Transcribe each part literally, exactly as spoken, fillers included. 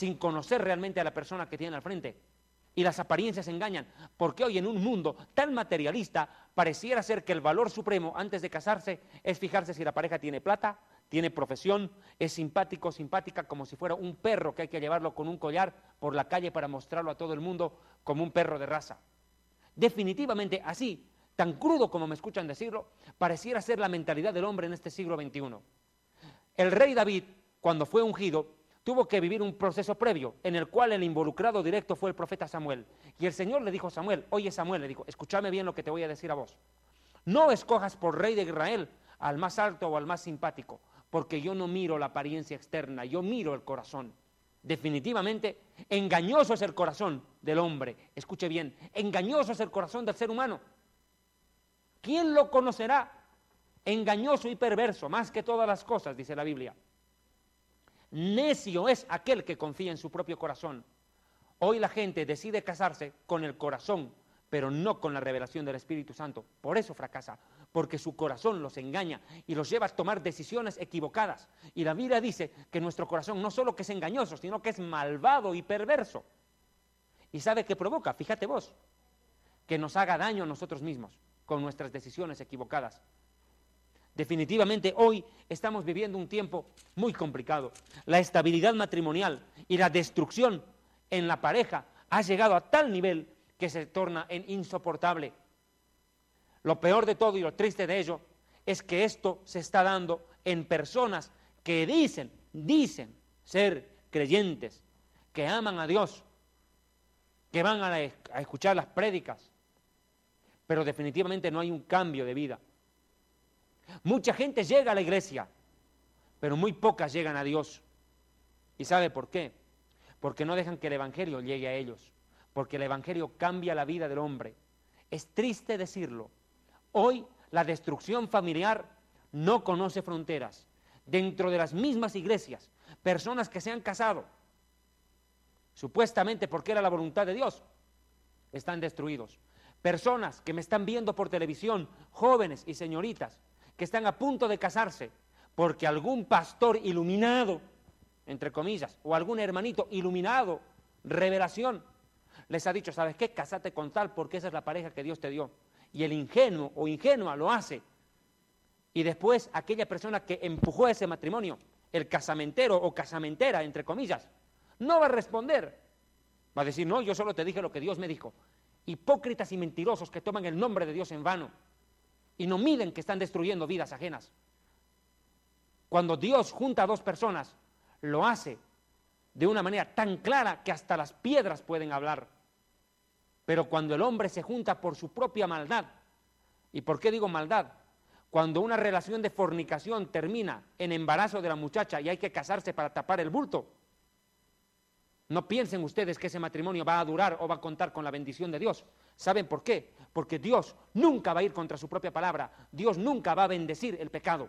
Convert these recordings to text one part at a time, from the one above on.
sin conocer realmente a la persona que tiene al frente. Y las apariencias engañan, porque hoy en un mundo tan materialista pareciera ser que el valor supremo antes de casarse es fijarse si la pareja tiene plata, tiene profesión, es simpático o simpática, como si fuera un perro que hay que llevarlo con un collar por la calle para mostrarlo a todo el mundo como un perro de raza. Definitivamente así, tan crudo como me escuchan decirlo, pareciera ser la mentalidad del hombre en este siglo veintiuno. El rey David, cuando fue ungido, tuvo que vivir un proceso previo en el cual el involucrado directo fue el profeta Samuel. Y el Señor le dijo a Samuel, oye Samuel, le dijo, escúchame bien lo que te voy a decir a vos. No escojas por rey de Israel al más alto o al más simpático, porque yo no miro la apariencia externa, yo miro el corazón. Definitivamente, engañoso es el corazón del hombre. Escuche bien, engañoso es el corazón del ser humano. ¿Quién lo conocerá? Engañoso y perverso, más que todas las cosas, dice la Biblia. Necio es aquel que confía en su propio corazón. Hoy la gente decide casarse con el corazón, pero no con la revelación del Espíritu Santo. Por eso fracasa, porque su corazón los engaña y los lleva a tomar decisiones equivocadas. Y la Biblia dice que nuestro corazón no solo que es engañoso, sino que es malvado y perverso. ¿Y sabe qué provoca? Fíjate vos, que nos haga daño a nosotros mismos con nuestras decisiones equivocadas. Definitivamente hoy estamos viviendo un tiempo muy complicado. La estabilidad matrimonial y la destrucción en la pareja ha llegado a tal nivel que se torna en insoportable. Lo peor de todo y lo triste de ello es que esto se está dando en personas que dicen, dicen ser creyentes, que aman a Dios, que van a, la, a escuchar las prédicas, pero definitivamente no hay un cambio de vida. Mucha gente llega a la iglesia, pero muy pocas llegan a Dios. ¿Y sabe por qué? Porque no dejan que el evangelio llegue a ellos, porque el evangelio cambia la vida del hombre. Es triste decirlo. Hoy la destrucción familiar no conoce fronteras. Dentro de las mismas iglesias, personas que se han casado, supuestamente porque era la voluntad de Dios, están destruidos. Personas que me están viendo por televisión, jóvenes y señoritas, que están a punto de casarse porque algún pastor iluminado, entre comillas, o algún hermanito iluminado, revelación, les ha dicho, ¿sabes qué? Cásate con tal porque esa es la pareja que Dios te dio. Y el ingenuo o ingenua lo hace. Y después aquella persona que empujó ese matrimonio, el casamentero o casamentera, entre comillas, no va a responder. Va a decir, no, yo solo te dije lo que Dios me dijo. Hipócritas y mentirosos que toman el nombre de Dios en vano y no miden que están destruyendo vidas ajenas. Cuando Dios junta a dos personas, lo hace de una manera tan clara que hasta las piedras pueden hablar. Pero cuando el hombre se junta por su propia maldad, ¿y por qué digo maldad? Cuando una relación de fornicación termina en embarazo de la muchacha y hay que casarse para tapar el bulto, no piensen ustedes que ese matrimonio va a durar o va a contar con la bendición de Dios. ¿Saben por qué? Porque Dios nunca va a ir contra su propia palabra. Dios nunca va a bendecir el pecado.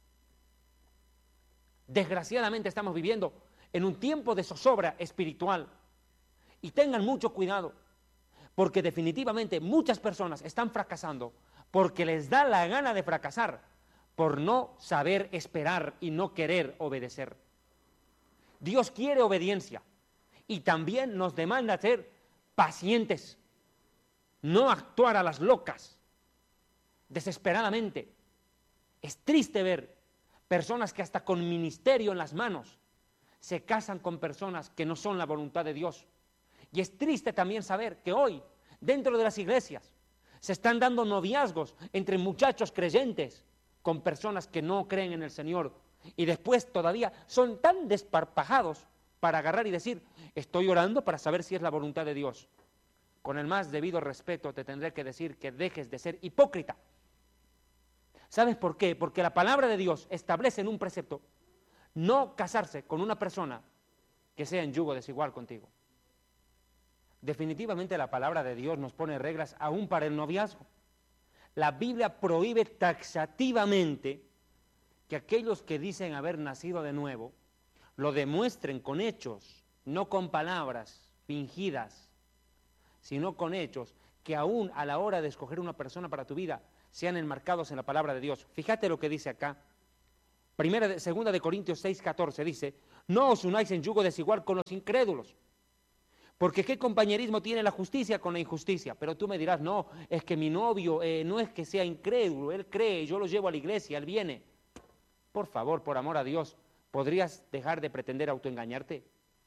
Desgraciadamente estamos viviendo en un tiempo de zozobra espiritual. Y tengan mucho cuidado, porque definitivamente muchas personas están fracasando porque les da la gana de fracasar por no saber esperar y no querer obedecer. Dios quiere obediencia. Y también nos demanda ser pacientes, no actuar a las locas, desesperadamente. Es triste ver personas que hasta con ministerio en las manos se casan con personas que no son la voluntad de Dios. Y es triste también saber que hoy, dentro de las iglesias, se están dando noviazgos entre muchachos creyentes con personas que no creen en el Señor. Y después todavía son tan desparpajados para agarrar y decir, estoy orando para saber si es la voluntad de Dios. Con el más debido respeto te tendré que decir que dejes de ser hipócrita. ¿Sabes por qué? Porque la palabra de Dios establece en un precepto no casarse con una persona que sea en yugo desigual contigo. Definitivamente la palabra de Dios nos pone reglas aún para el noviazgo. La Biblia prohíbe taxativamente que aquellos que dicen haber nacido de nuevo lo demuestren con hechos, no con palabras fingidas, sino con hechos que aún a la hora de escoger una persona para tu vida sean enmarcados en la palabra de Dios. Fíjate lo que dice acá. Primera de, segunda de Corintios seis, catorce dice, No os unáis en yugo desigual con los incrédulos. Porque ¿qué compañerismo tiene la justicia con la injusticia? Pero tú me dirás, no, es que mi novio eh, no es que sea incrédulo, él cree, yo lo llevo a la iglesia, él viene. Por favor, por amor a Dios, ¿podrías dejar de pretender autoengañarte?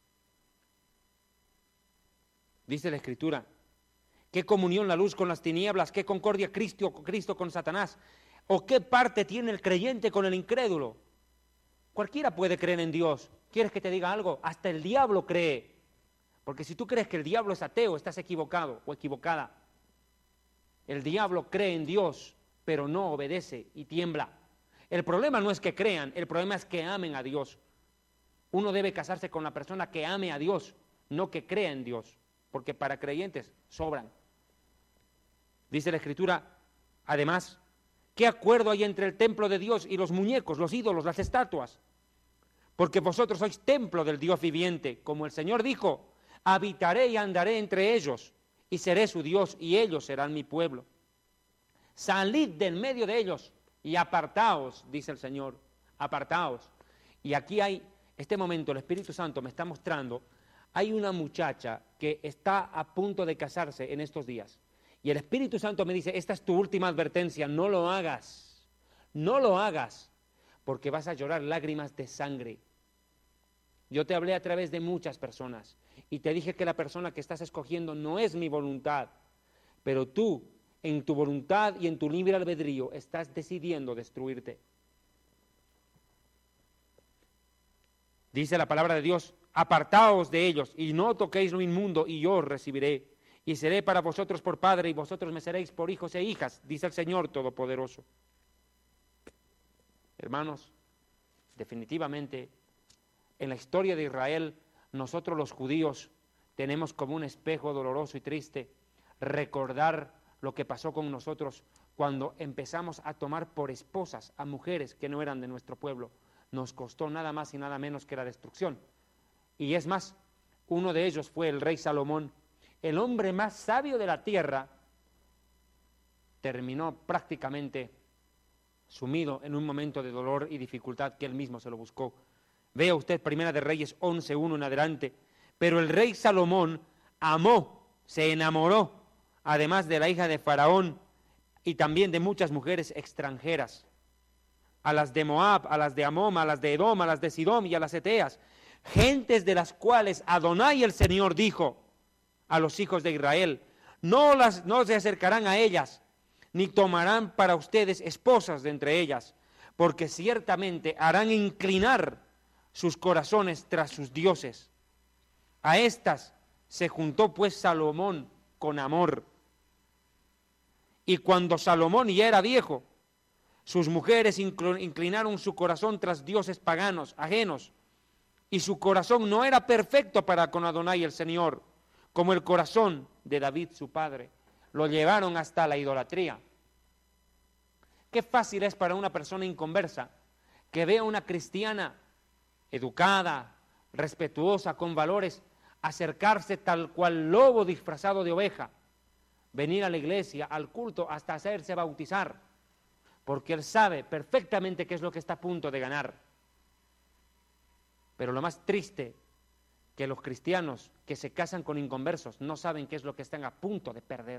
Dice la Escritura, ¿qué comunión la luz con las tinieblas? ¿Qué concordia Cristo, Cristo con Satanás? ¿O qué parte tiene el creyente con el incrédulo? Cualquiera puede creer en Dios. ¿Quieres que te diga algo? Hasta el diablo cree. Porque si tú crees que el diablo es ateo, estás equivocado o equivocada. El diablo cree en Dios, pero no obedece y tiembla. El problema no es que crean, el problema es que amen a Dios. Uno debe casarse con la persona que ame a Dios, no que crea en Dios, porque para creyentes sobran. Dice la Escritura, además, ¿qué acuerdo hay entre el templo de Dios y los muñecos, los ídolos, las estatuas? Porque vosotros sois templo del Dios viviente, como el Señor dijo, habitaré y andaré entre ellos, y seré su Dios, y ellos serán mi pueblo. Salid del medio de ellos y apartaos, dice el Señor, apartaos. Y aquí hay, este momento, el Espíritu Santo me está mostrando, hay una muchacha que está a punto de casarse en estos días. Y el Espíritu Santo me dice, esta es tu última advertencia, no lo hagas, no lo hagas, porque vas a llorar lágrimas de sangre. Yo te hablé a través de muchas personas y te dije que la persona que estás escogiendo no es mi voluntad, pero tú, en tu voluntad y en tu libre albedrío, estás decidiendo destruirte. Dice la palabra de Dios, apartaos de ellos y no toquéis lo inmundo y yo os recibiré. Y seré para vosotros por padre y vosotros me seréis por hijos e hijas, dice el Señor Todopoderoso. Hermanos, definitivamente, en la historia de Israel, nosotros los judíos tenemos como un espejo doloroso y triste recordar lo que pasó con nosotros cuando empezamos a tomar por esposas a mujeres que no eran de nuestro pueblo. Nos costó nada más y nada menos que la destrucción. Y es más, uno de ellos fue el rey Salomón, el hombre más sabio de la tierra, terminó prácticamente sumido en un momento de dolor y dificultad que él mismo se lo buscó. Vea usted Primera de Reyes once, uno en adelante. Pero el rey Salomón amó, se enamoró, además de la hija de Faraón y también de muchas mujeres extranjeras, a las de Moab, a las de Amón, a las de Edom, a las de Sidom y a las Eteas, gentes de las cuales Adonai el Señor dijo a los hijos de Israel, no, las, no se acercarán a ellas, ni tomarán para ustedes esposas de entre ellas, porque ciertamente harán inclinar sus corazones tras sus dioses. A estas se juntó pues Salomón con amor. Y cuando Salomón ya era viejo, sus mujeres inclinaron su corazón tras dioses paganos, ajenos, y su corazón no era perfecto para con Adonai el Señor, como el corazón de David su padre. Lo llevaron hasta la idolatría. Qué fácil es para una persona inconversa que vea a una cristiana educada, respetuosa, con valores, acercarse tal cual lobo disfrazado de oveja, venir a la iglesia, al culto, hasta hacerse bautizar, porque él sabe perfectamente qué es lo que está a punto de ganar. Pero lo más triste, que los cristianos que se casan con inconversos no saben qué es lo que están a punto de perder.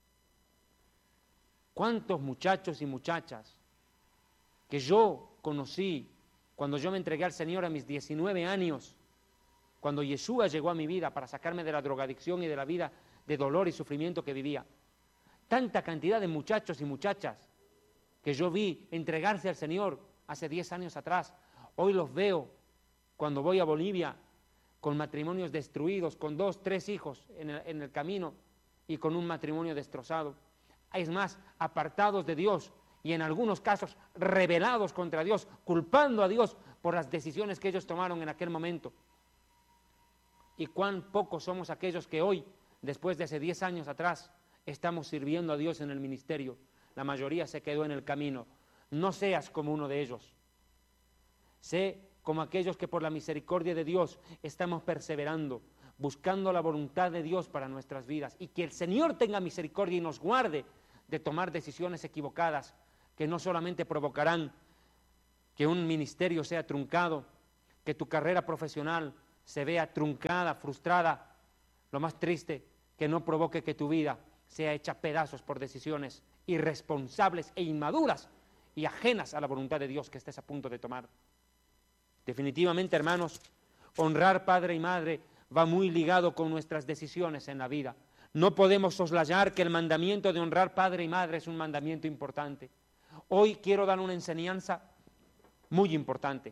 ¿Cuántos muchachos y muchachas que yo conocí cuando yo me entregué al Señor a mis diecinueve años, cuando Yeshua llegó a mi vida para sacarme de la drogadicción y de la vida de dolor y sufrimiento que vivía? Tanta cantidad de muchachos y muchachas que yo vi entregarse al Señor hace diez años atrás, hoy los veo cuando voy a Bolivia con matrimonios destruidos, con dos, tres hijos en el, en el camino y con un matrimonio destrozado. Es más, apartados de Dios y en algunos casos rebelados contra Dios, culpando a Dios por las decisiones que ellos tomaron en aquel momento. Y cuán pocos somos aquellos que hoy, después de hace diez años atrás, estamos sirviendo a Dios en el ministerio. La mayoría se quedó en el camino. No seas como uno de ellos. Sé como aquellos que por la misericordia de Dios estamos perseverando, buscando la voluntad de Dios para nuestras vidas, y que el Señor tenga misericordia y nos guarde de tomar decisiones equivocadas que no solamente provocarán que un ministerio sea truncado, que tu carrera profesional se vea truncada, frustrada. Lo más triste, que no provoque que tu vida sea hecha pedazos por decisiones irresponsables e inmaduras y ajenas a la voluntad de Dios que estés a punto de tomar. Definitivamente, hermanos, honrar padre y madre va muy ligado con nuestras decisiones en la vida. No podemos soslayar que el mandamiento de honrar padre y madre es un mandamiento importante. Hoy quiero dar una enseñanza muy importante.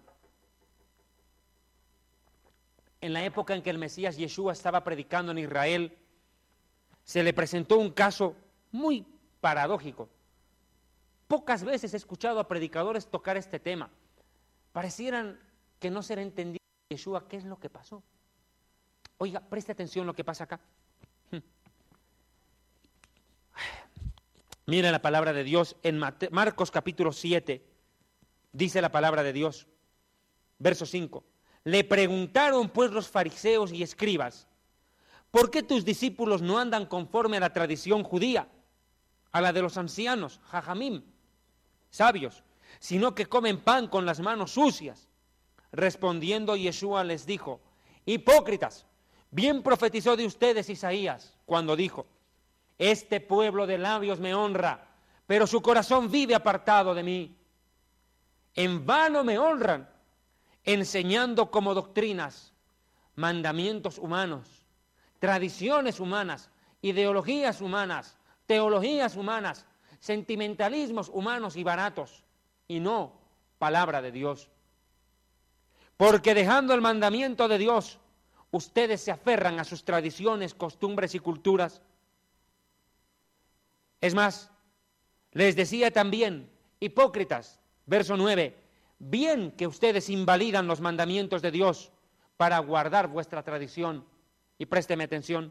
En la época en que el Mesías Yeshua estaba predicando en Israel, se le presentó un caso muy paradójico. Pocas veces he escuchado a predicadores tocar este tema. Parecieran que no se le entendía a Yeshua qué es lo que pasó. Oiga, preste atención a lo que pasa acá. Mira la palabra de Dios en Mate- Marcos capítulo siete. Dice la palabra de Dios, verso cinco. Le preguntaron pues los fariseos y escribas, ¿por qué tus discípulos no andan conforme a la tradición judía, a la de los ancianos, jajamim, sabios, sino que comen pan con las manos sucias? Respondiendo Yeshua les dijo, hipócritas, bien profetizó de ustedes Isaías cuando dijo, este pueblo de labios me honra, pero su corazón vive apartado de mí. En vano me honran, enseñando como doctrinas, mandamientos humanos, tradiciones humanas, ideologías humanas, teologías humanas, sentimentalismos humanos y baratos, y no palabra de Dios. Porque dejando el mandamiento de Dios, ustedes se aferran a sus tradiciones, costumbres y culturas. Es más, les decía también, hipócritas, verso nueve, bien que ustedes invalidan los mandamientos de Dios para guardar vuestra tradición. Y présteme atención.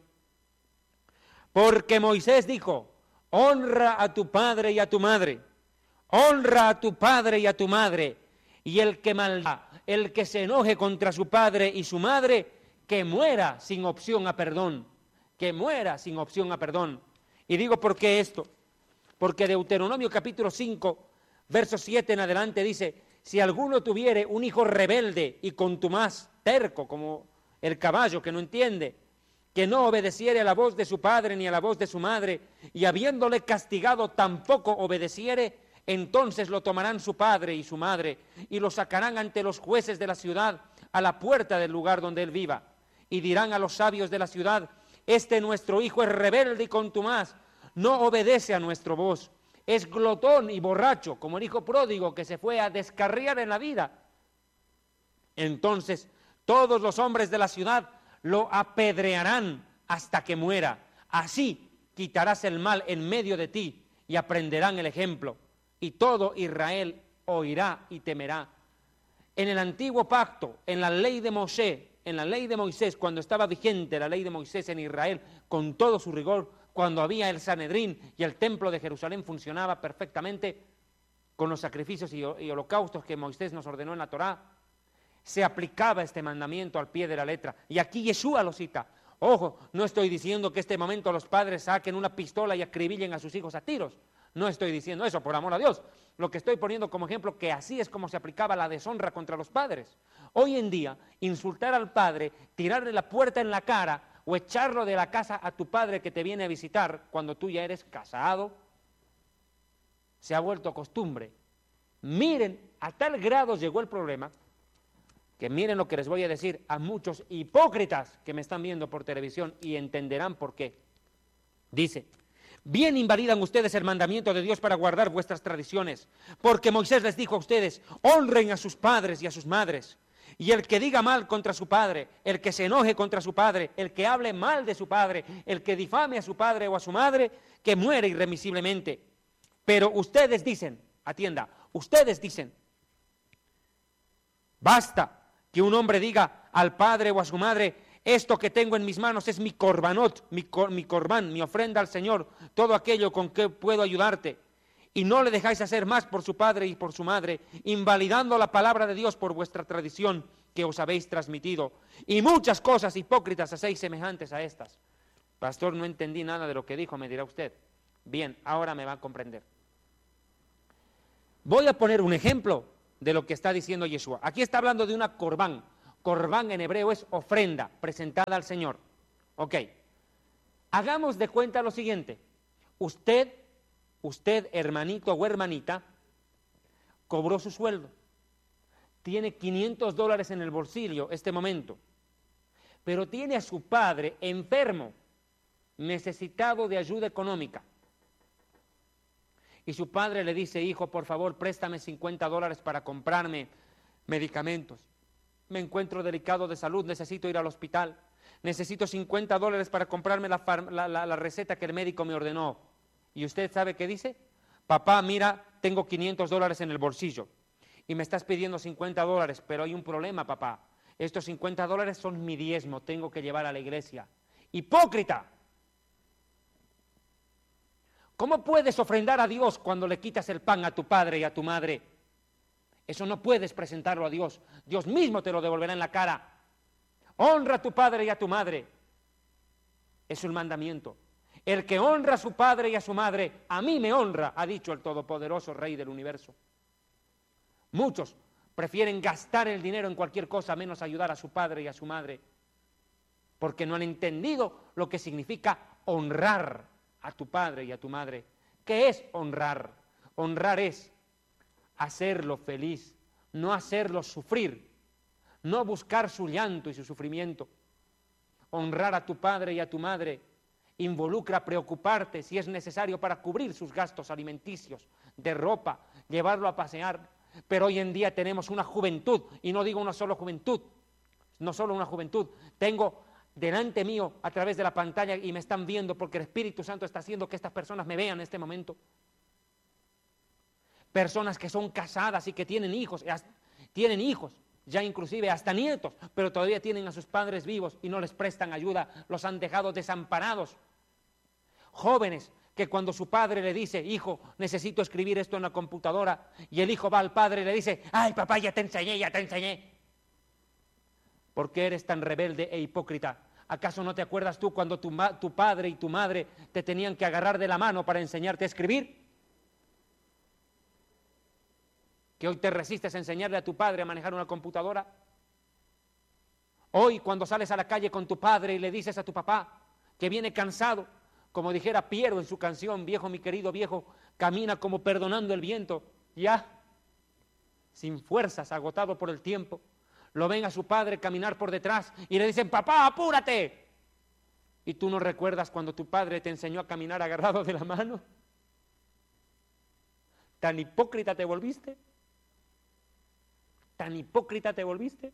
Porque Moisés dijo, honra a tu padre y a tu madre, honra a tu padre y a tu madre, y el que malda, el que se enoje contra su padre y su madre, que muera sin opción a perdón, que muera sin opción a perdón. Y digo, ¿por qué esto? Porque Deuteronomio capítulo cinco, verso siete en adelante dice, si alguno tuviere un hijo rebelde y contumaz, terco como el caballo que no entiende, que no obedeciere a la voz de su padre ni a la voz de su madre, y habiéndole castigado tampoco obedeciere, entonces lo tomarán su padre y su madre, y lo sacarán ante los jueces de la ciudad, a la puerta del lugar donde él viva, y dirán a los sabios de la ciudad, este nuestro hijo es rebelde y contumaz, no obedece a nuestra voz, es glotón y borracho, como el hijo pródigo que se fue a descarriar en la vida. Entonces todos los hombres de la ciudad lo apedrearán hasta que muera. Así quitarás el mal en medio de ti y aprenderán el ejemplo. Y todo Israel oirá y temerá. En el antiguo pacto, en la ley de Moshe, en la ley de Moisés, cuando estaba vigente la ley de Moisés en Israel, con todo su rigor, cuando había el Sanedrín y el templo de Jerusalén funcionaba perfectamente, con los sacrificios y holocaustos que Moisés nos ordenó en la Torá, se aplicaba este mandamiento al pie de la letra. Y aquí Yeshua lo cita. Ojo, no estoy diciendo que en este momento los padres saquen una pistola y acribillen a sus hijos a tiros. No estoy diciendo eso, por amor a Dios. Lo que estoy poniendo como ejemplo, que así es como se aplicaba la deshonra contra los padres. Hoy en día, insultar al padre, tirarle la puerta en la cara o echarlo de la casa a tu padre que te viene a visitar cuando tú ya eres casado, se ha vuelto costumbre. Miren, a tal grado llegó el problema, que miren lo que les voy a decir a muchos hipócritas que me están viendo por televisión y entenderán por qué. Dice, bien invalidan ustedes el mandamiento de Dios para guardar vuestras tradiciones, porque Moisés les dijo a ustedes, honren a sus padres y a sus madres, y el que diga mal contra su padre, el que se enoje contra su padre, el que hable mal de su padre, el que difame a su padre o a su madre, que muere irremisiblemente. Pero ustedes dicen, atienda, ustedes dicen, basta que un hombre diga al padre o a su madre, esto que tengo en mis manos es mi corbanot, mi, cor, mi corbán, mi ofrenda al Señor, todo aquello con que puedo ayudarte. Y no le dejáis hacer más por su padre y por su madre, invalidando la palabra de Dios por vuestra tradición que os habéis transmitido. Y muchas cosas hipócritas hacéis semejantes a estas. Pastor, no entendí nada de lo que dijo, me dirá usted. Bien, ahora me va a comprender. Voy a poner un ejemplo de lo que está diciendo Yeshua. Aquí está hablando de una corbán. Corbán en hebreo es ofrenda presentada al Señor. Ok. Hagamos de cuenta lo siguiente. Usted, usted, hermanito o hermanita, cobró su sueldo. Tiene quinientos dólares en el bolsillo este momento. Pero tiene a su padre enfermo, necesitado de ayuda económica. Y su padre le dice, hijo, por favor, préstame cincuenta dólares para comprarme medicamentos. Me encuentro delicado de salud, necesito ir al hospital. Necesito cincuenta dólares para comprarme la, la, la, la receta que el médico me ordenó. ¿Y usted sabe qué dice? Papá, mira, tengo quinientos dólares en el bolsillo y me estás pidiendo cincuenta dólares, pero hay un problema, papá. Estos cincuenta dólares son mi diezmo, tengo que llevar a la iglesia. ¡Hipócrita! ¿Cómo puedes ofrendar a Dios cuando le quitas el pan a tu padre y a tu madre? Eso no puedes presentarlo a Dios. Dios mismo te lo devolverá en la cara. Honra a tu padre y a tu madre. Es un mandamiento. El que honra a su padre y a su madre, a mí me honra, ha dicho el todopoderoso Rey del universo. Muchos prefieren gastar el dinero en cualquier cosa menos ayudar a su padre y a su madre, porque no han entendido lo que significa honrar a tu padre y a tu madre. ¿Qué es honrar? Honrar es hacerlo feliz, no hacerlo sufrir, no buscar su llanto y su sufrimiento. Honrar a tu padre y a tu madre involucra preocuparte si es necesario para cubrir sus gastos alimenticios, de ropa, llevarlo a pasear. Pero hoy en día tenemos una juventud, y no digo una sola juventud, no solo una juventud, tengo delante mío a través de la pantalla y me están viendo porque el Espíritu Santo está haciendo que estas personas me vean en este momento. Personas que son casadas y que tienen hijos, tienen hijos, ya inclusive hasta nietos, pero todavía tienen a sus padres vivos y no les prestan ayuda, los han dejado desamparados. Jóvenes que cuando su padre le dice, hijo, necesito escribir esto en la computadora, y el hijo va al padre y le dice, ay papá, ya te enseñé, ya te enseñé. ¿Por qué eres tan rebelde e hipócrita? ¿Acaso no te acuerdas tú cuando tu, tu padre y tu madre te tenían que agarrar de la mano para enseñarte a escribir? ¿Que hoy te resistes a enseñarle a tu padre a manejar una computadora? Hoy cuando sales a la calle con tu padre y le dices a tu papá que viene cansado, como dijera Piero en su canción, viejo mi querido viejo, camina como perdonando el viento, ya, sin fuerzas, agotado por el tiempo. Lo ven a su padre caminar por detrás y le dicen, papá, apúrate. ¿Y tú no recuerdas cuando tu padre te enseñó a caminar agarrado de la mano? ¿Tan hipócrita te volviste? ¿Tan hipócrita te volviste?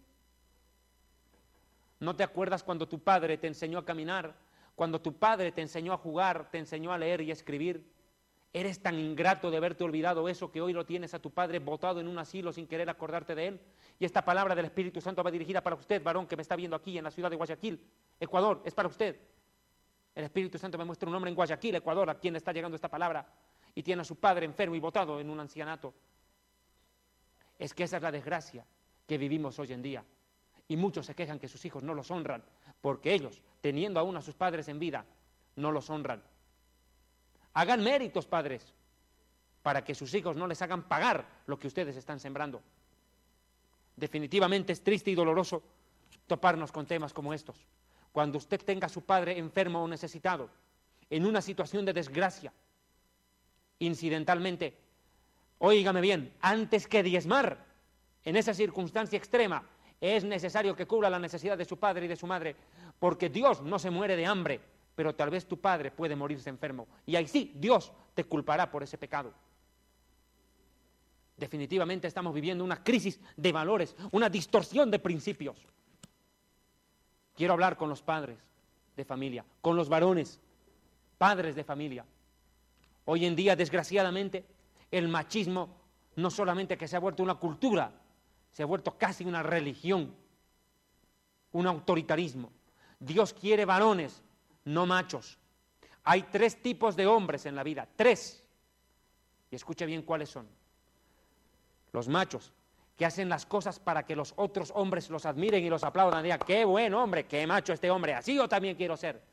¿No te acuerdas cuando tu padre te enseñó a caminar? Cuando tu padre te enseñó a jugar, te enseñó a leer y a escribir. ¿Eres tan ingrato de haberte olvidado eso que hoy lo tienes a tu padre botado en un asilo sin querer acordarte de él? Y esta palabra del Espíritu Santo va dirigida para usted, varón, que me está viendo aquí en la ciudad de Guayaquil, Ecuador, es para usted. El Espíritu Santo me muestra un hombre en Guayaquil, Ecuador, a quien le está llegando esta palabra, y tiene a su padre enfermo y botado en un ancianato. Es que esa es la desgracia que vivimos hoy en día. Y muchos se quejan que sus hijos no los honran, porque ellos, teniendo aún a sus padres en vida, no los honran. Hagan méritos, padres, para que sus hijos no les hagan pagar lo que ustedes están sembrando. Definitivamente es triste y doloroso toparnos con temas como estos. Cuando usted tenga a su padre enfermo o necesitado, en una situación de desgracia, incidentalmente, óigame bien, antes que diezmar, en esa circunstancia extrema, es necesario que cubra la necesidad de su padre y de su madre, porque Dios no se muere de hambre, pero tal vez tu padre puede morirse enfermo, y ahí sí, Dios te culpará por ese pecado. Definitivamente estamos viviendo una crisis de valores, una distorsión de principios. Quiero hablar con los padres de familia, con los varones, padres de familia. Hoy en día, desgraciadamente, el machismo no solamente que se ha vuelto una cultura, se ha vuelto casi una religión, un autoritarismo. Dios quiere varones, no machos. Hay tres tipos de hombres en la vida, tres. Y escuche bien cuáles son. Los machos, que hacen las cosas para que los otros hombres los admiren y los aplaudan. Digan, qué buen hombre, qué macho este hombre, así yo también quiero ser.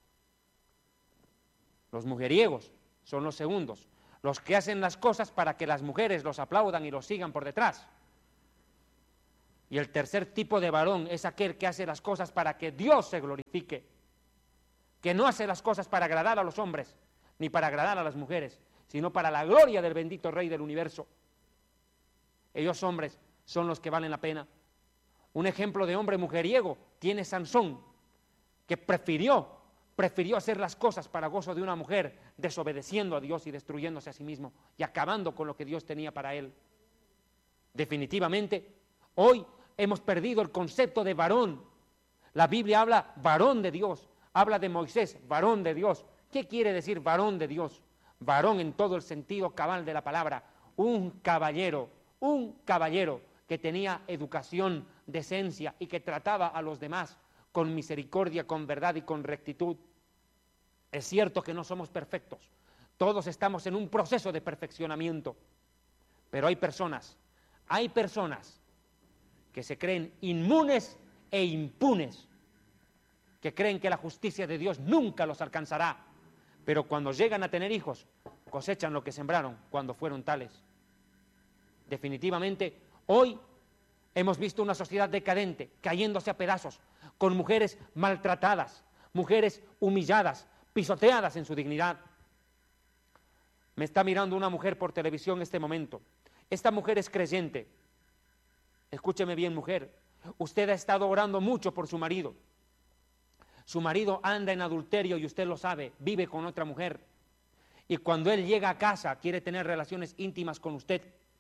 Los mujeriegos son los segundos, los que hacen las cosas para que las mujeres los aplaudan y los sigan por detrás. Y el tercer tipo de varón es aquel que hace las cosas para que Dios se glorifique, que no hace las cosas para agradar a los hombres, ni para agradar a las mujeres, sino para la gloria del bendito Rey del universo. Ellos hombres son los que valen la pena. Un ejemplo de hombre mujeriego tiene Sansón, que prefirió, prefirió hacer las cosas para gozo de una mujer, desobedeciendo a Dios y destruyéndose a sí mismo y acabando con lo que Dios tenía para él. Definitivamente, hoy hemos perdido el concepto de varón. La Biblia habla varón de Dios, habla de Moisés, varón de Dios. ¿Qué quiere decir varón de Dios? Varón en todo el sentido cabal de la palabra, un caballero, un caballero que tenía educación, decencia y que trataba a los demás con misericordia, con verdad y con rectitud. Es cierto que no somos perfectos, todos estamos en un proceso de perfeccionamiento, pero hay personas, hay personas que se creen inmunes e impunes, que creen que la justicia de Dios nunca los alcanzará, pero cuando llegan a tener hijos, cosechan lo que sembraron cuando fueron tales. Definitivamente, hoy hemos visto una sociedad decadente, cayéndose a pedazos, con mujeres maltratadas, mujeres humilladas, pisoteadas en su dignidad. Me está mirando una mujer por televisión en este momento. Esta mujer es creyente. Escúcheme bien, mujer. Usted ha estado orando mucho por su marido. Su marido anda en adulterio y usted lo sabe, vive con otra mujer. Y cuando él llega a casa, quiere tener relaciones íntimas con usted.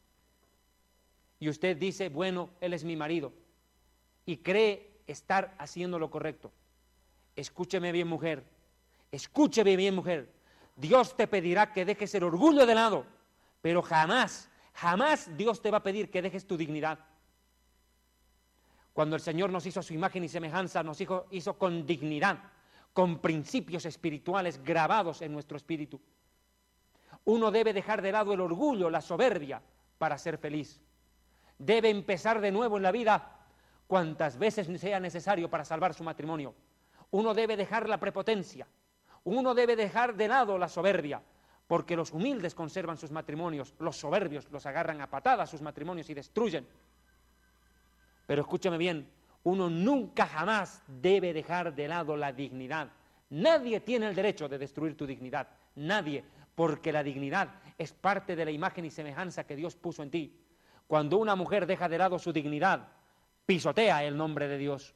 Y usted dice, bueno, él es mi marido. Y cree estar haciendo lo correcto. Escúcheme bien, mujer. Escúcheme bien, mujer. Dios te pedirá que dejes el orgullo de lado, pero jamás, jamás Dios te va a pedir que dejes tu dignidad. Cuando el Señor nos hizo a su imagen y semejanza, nos hizo, hizo con dignidad, con principios espirituales grabados en nuestro espíritu. Uno debe dejar de lado el orgullo, la soberbia, para ser feliz. Debe empezar de nuevo en la vida cuantas veces sea necesario para salvar su matrimonio. Uno debe dejar la prepotencia, uno debe dejar de lado la soberbia, porque los humildes conservan sus matrimonios, los soberbios los agarran a patadas sus matrimonios y destruyen. Pero escúchame bien, uno nunca jamás debe dejar de lado la dignidad. Nadie tiene el derecho de destruir tu dignidad, nadie, porque la dignidad es parte de la imagen y semejanza que Dios puso en ti. Cuando una mujer deja de lado su dignidad, pisotea el nombre de Dios.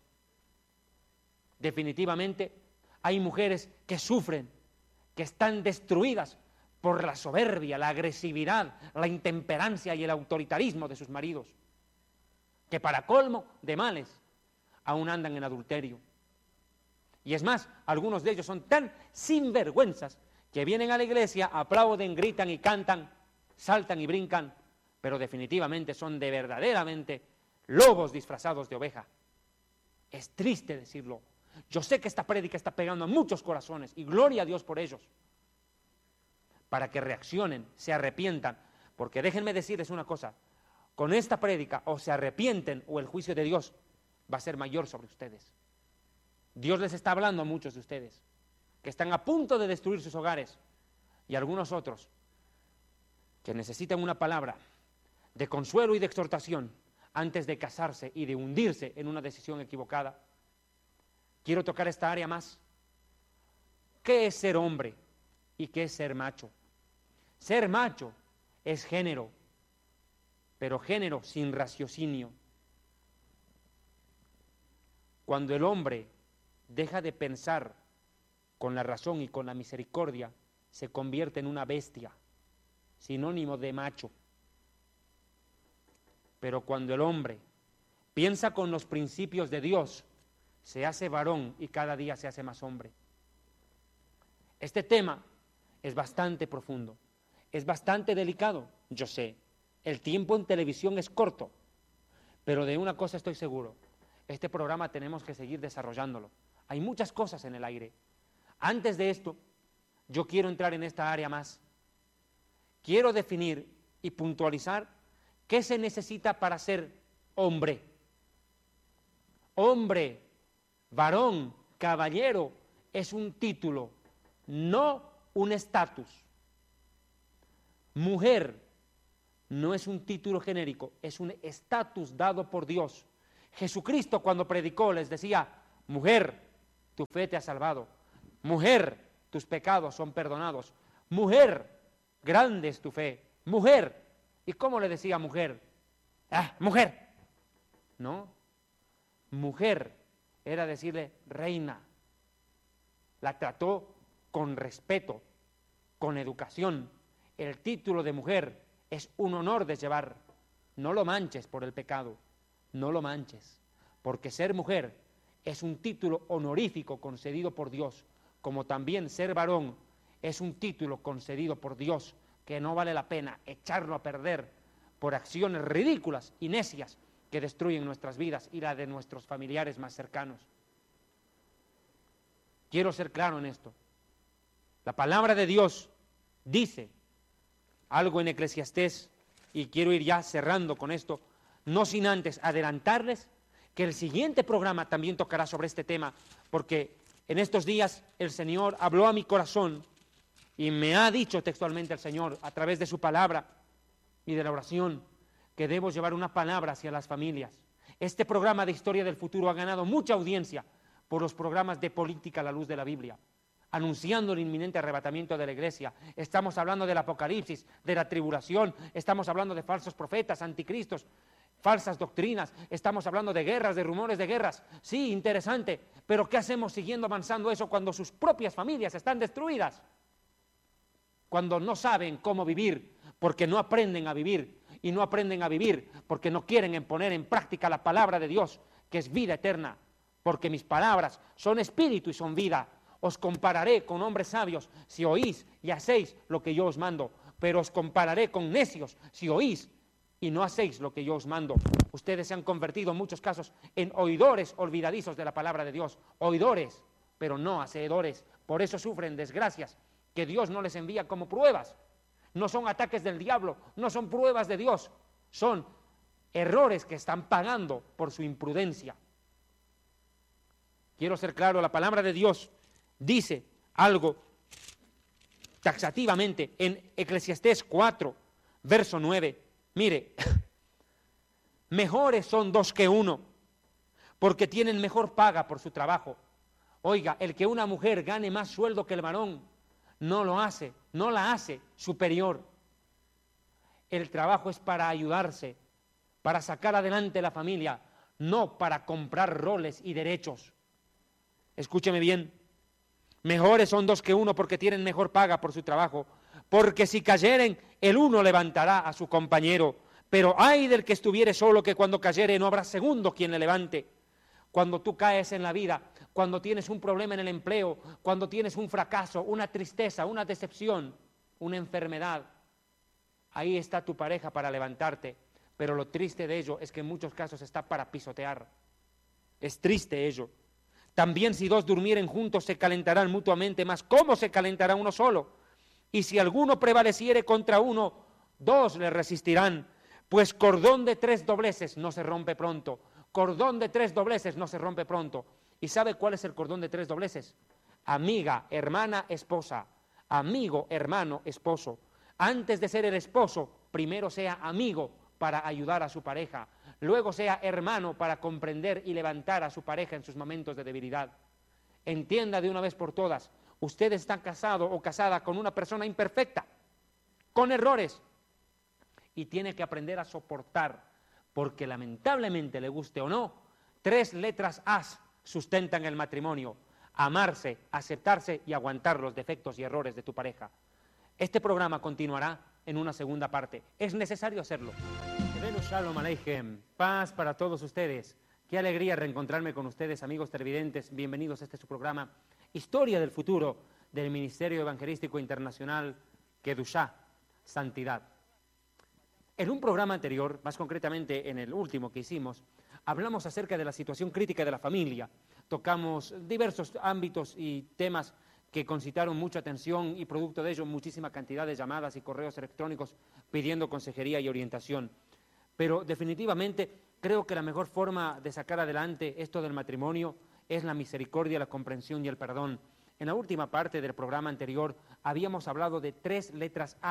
Definitivamente, hay mujeres que sufren, que están destruidas por la soberbia, la agresividad, la intemperancia y el autoritarismo de sus maridos, que para colmo de males aún andan en adulterio. Y es más, algunos de ellos son tan sinvergüenzas que vienen a la iglesia, aplauden, gritan y cantan, saltan y brincan, pero definitivamente son de verdaderamente lobos disfrazados de oveja. Es triste decirlo. Yo sé que esta prédica está pegando a muchos corazones y gloria a Dios por ellos, para que reaccionen, se arrepientan, porque déjenme decirles una cosa, con esta prédica o se arrepienten o el juicio de Dios va a ser mayor sobre ustedes. Dios les está hablando a muchos de ustedes que están a punto de destruir sus hogares y algunos otros que necesitan una palabra de consuelo y de exhortación antes de casarse y de hundirse en una decisión equivocada. Quiero tocar esta área más. ¿Qué es ser hombre y qué es ser macho? Ser macho es género, pero género sin raciocinio. Cuando el hombre deja de pensar con la razón y con la misericordia, se convierte en una bestia, sinónimo de macho. Pero cuando el hombre piensa con los principios de Dios, se hace varón y cada día se hace más hombre. Este tema es bastante profundo, es bastante delicado, yo sé. El tiempo en televisión es corto, pero de una cosa estoy seguro, este programa tenemos que seguir desarrollándolo. Hay muchas cosas en el aire. Antes de esto, yo quiero entrar en esta área más. Quiero definir y puntualizar qué se necesita para ser hombre. Hombre, varón, caballero, es un título, no un estatus. Mujer no es un título genérico, es un estatus dado por Dios Jesucristo cuando predicó les decía, mujer, tu fe te ha salvado. Mujer, tus pecados son perdonados. Mujer, grande es tu fe. Mujer. ¿Y cómo le decía mujer? Ah, mujer. No. Mujer era decirle reina. La trató con respeto, con educación. El título de mujer es un honor de llevar. No lo manches por el pecado. No lo manches. Porque ser mujer es un título honorífico concedido por Dios, como también ser varón es un título concedido por Dios que no vale la pena echarlo a perder por acciones ridículas y necias que destruyen nuestras vidas y la de nuestros familiares más cercanos. Quiero ser claro en esto. La palabra de Dios dice algo en Eclesiastés, y quiero ir ya cerrando con esto, no sin antes adelantarles que el siguiente programa también tocará sobre este tema, porque en estos días el Señor habló a mi corazón y me ha dicho textualmente el Señor a través de su palabra y de la oración que debo llevar una palabra hacia las familias. Este programa de Historia del Futuro ha ganado mucha audiencia por los programas de política a la luz de la Biblia, anunciando el inminente arrebatamiento de la iglesia. Estamos hablando del Apocalipsis, de la tribulación, estamos hablando de falsos profetas, anticristos, falsas doctrinas, estamos hablando de guerras, de rumores de guerras. Sí, interesante, pero ¿qué hacemos siguiendo avanzando eso cuando sus propias familias están destruidas? Cuando no saben cómo vivir, porque no aprenden a vivir, y no aprenden a vivir porque no quieren poner en práctica la palabra de Dios, que es vida eterna, porque mis palabras son espíritu y son vida. Os compararé con hombres sabios si oís y hacéis lo que yo os mando, pero os compararé con necios si oís y no hacéis lo que yo os mando. Ustedes se han convertido en muchos casos en oidores olvidadizos de la palabra de Dios, oidores, pero no hacedores. Por eso sufren desgracias que Dios no les envía como pruebas. No son ataques del diablo, no son pruebas de Dios, son errores que están pagando por su imprudencia. Quiero ser claro, la palabra de Dios dice algo taxativamente en Eclesiastés cuatro, verso nueve. Mire, mejores son dos que uno, porque tienen mejor paga por su trabajo. Oiga, el que una mujer gane más sueldo que el varón, no lo hace, no la hace superior. El trabajo es para ayudarse, para sacar adelante la familia, no para comprar roles y derechos. Escúcheme bien, mejores son dos que uno porque tienen mejor paga por su trabajo, porque si cayeren, el uno levantará a su compañero, pero ay del que estuviere solo, que cuando cayere no habrá segundo quien le levante. Cuando tú caes en la vida, cuando tienes un problema en el empleo, cuando tienes un fracaso, una tristeza, una decepción, una enfermedad, ahí está tu pareja para levantarte, pero lo triste de ello es que en muchos casos está para pisotear. Es triste ello. También si dos durmieren juntos se calentarán mutuamente, mas ¿cómo se calentará uno solo? Y si alguno prevaleciere contra uno, dos le resistirán, pues cordón de tres dobleces no se rompe pronto. Cordón de tres dobleces no se rompe pronto. ¿Y sabe cuál es el cordón de tres dobleces? Amiga, hermana, esposa. Amigo, hermano, esposo. Antes de ser el esposo, primero sea amigo para ayudar a su pareja. Luego sea hermano para comprender y levantar a su pareja en sus momentos de debilidad. Entienda de una vez por todas, usted está casado o casada con una persona imperfecta, con errores, y tiene que aprender a soportar, porque lamentablemente, le guste o no, tres letras A sustentan el matrimonio: amarse, aceptarse y aguantar los defectos y errores de tu pareja. Este programa continuará en una segunda parte. Es necesario hacerlo. Shalom Aleichem, paz para todos ustedes. Qué alegría reencontrarme con ustedes, amigos televidentes. Bienvenidos a este su programa, Historia del Futuro, del Ministerio Evangelístico Internacional Kedushá, Santidad. En un programa anterior, más concretamente en el último que hicimos, hablamos acerca de la situación crítica de la familia. Tocamos diversos ámbitos y temas que concitaron mucha atención y producto de ello muchísima cantidad de llamadas y correos electrónicos pidiendo consejería y orientación. Pero definitivamente creo que la mejor forma de sacar adelante esto del matrimonio es la misericordia, la comprensión y el perdón. En la última parte del programa anterior habíamos hablado de tres letras A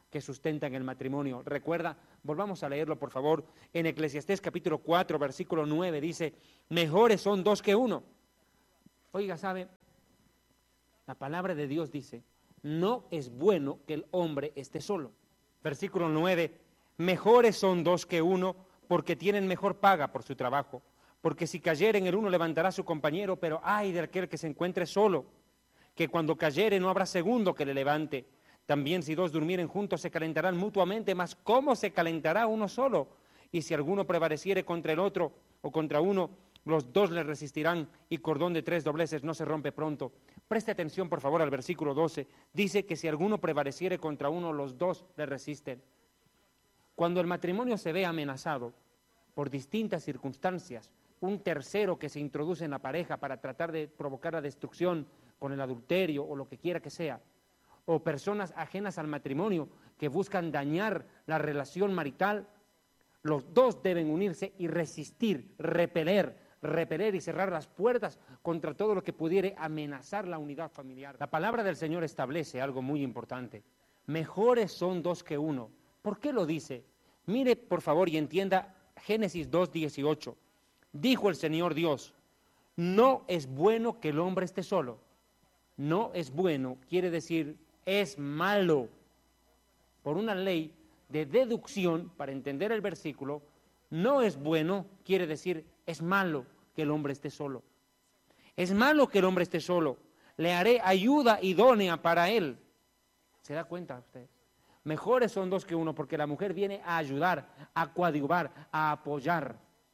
que sustentan el matrimonio. Recuerda, volvamos a leerlo por favor, en Eclesiastés capítulo cuatro, versículo nueve, dice, mejores son dos que uno. Oiga, ¿sabe? La palabra de Dios dice, no es bueno que el hombre esté solo. Versículo nueve, mejores son dos que uno, porque tienen mejor paga por su trabajo. Porque si cayeren el uno levantará a su compañero, pero ay de aquel que se encuentre solo, que cuando cayere no habrá segundo que le levante. También si dos durmieren juntos se calentarán mutuamente, mas ¿cómo se calentará uno solo? Y si alguno prevaleciere contra el otro o contra uno, los dos le resistirán, y cordón de tres dobleces no se rompe pronto. Preste atención por favor al versículo doce, dice que si alguno prevaleciere contra uno, los dos le resisten. Cuando el matrimonio se ve amenazado por distintas circunstancias, un tercero que se introduce en la pareja para tratar de provocar la destrucción con el adulterio o lo que quiera que sea, o personas ajenas al matrimonio que buscan dañar la relación marital, los dos deben unirse y resistir, repeler, repeler y cerrar las puertas contra todo lo que pudiere amenazar la unidad familiar. La palabra del Señor establece algo muy importante. Mejores son dos que uno. ¿Por qué lo dice? Mire, por favor, y entienda Génesis dos dieciocho. Dijo el Señor Dios, no es bueno que el hombre esté solo. No es bueno, quiere decir, es malo. Por una ley de deducción, para entender el versículo, no es bueno, quiere decir, es malo que el hombre esté solo. Es malo que el hombre esté solo. Le haré ayuda idónea para él. ¿Se da cuenta usted? Mejores son dos que uno, porque la mujer viene a ayudar, a coadyuvar, a apoyar